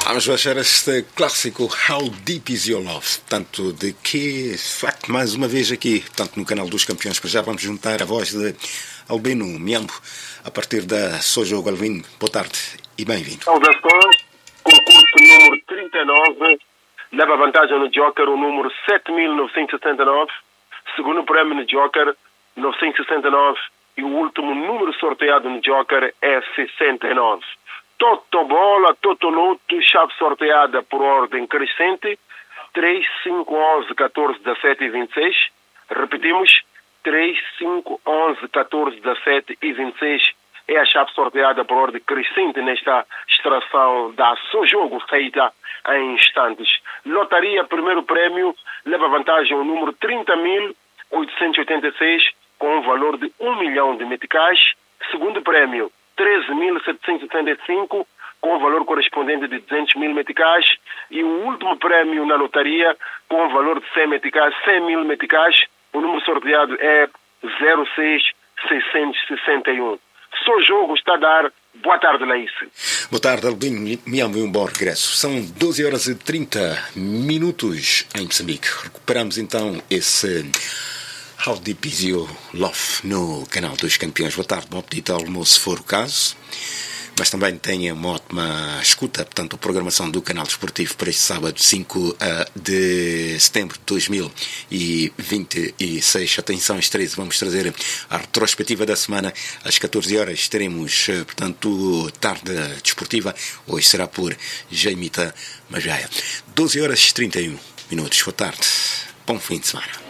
Vamos baixar este clássico How Deep Is Your Love, tanto de que, facto, mais uma vez aqui, tanto no canal dos campeões, para já vamos juntar a voz de Albino Miambo, a partir da Sojogo. Albino, boa tarde e bem-vindo. Saudações, concurso número 39, leva vantagem no Joker o número 7.969, segundo prêmio no Joker 969 e o último número sorteado no Joker é 69. Toto bola, Toto loto, chave sorteada por ordem crescente, 3, 5, 11, 14, 17 e 26. Repetimos, 3, 5, 11, 14, 17 e 26 é a chave sorteada por ordem crescente nesta extração da Sojogo feita em instantes. Lotaria, primeiro prêmio, leva vantagem o número 30.886 com um valor de 1 milhão de meticais. Segundo prêmio, 13.775 com o valor correspondente de 200 mil meticais, e o último prêmio na lotaria com o valor de 100 meticais, 100 mil meticais. O número sorteado é 06661. Sojogo está a dar. Boa tarde, Laís. Boa tarde, Albino Miambo, e um bom regresso. São 12 horas e 30 minutos em Moçambique. Recuperamos então esse How Deep Is Your Love no canal dos campeões. Boa tarde, bom apetite ao almoço, se for o caso. Mas também tenha uma ótima escuta, portanto, a programação do canal desportivo para este sábado, 5 de setembro de 2026. Atenção, às 13 vamos trazer a retrospectiva da semana. Às 14 horas teremos, portanto, tarde desportiva. Hoje será por Jaimita Majaia. 12 horas e 31 minutos. Boa tarde, bom fim de semana.